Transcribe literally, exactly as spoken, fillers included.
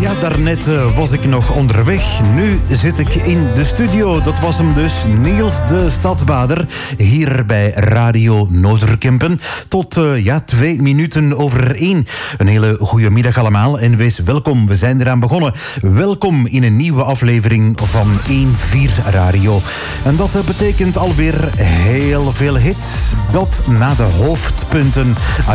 Ja, daarnet uh, was ik nog onderweg. Nu zit ik in de studio. Dat was hem dus, Niels de Stadsbader. Hier bij Radio Noorderkempen. Tot uh, ja, twee minuten over één. Een hele goede middag allemaal en wees welkom. We zijn eraan begonnen. Welkom in een nieuwe aflevering van één vier Radio. En dat uh, betekent alweer heel veel hits. Dat na de hoofdpunten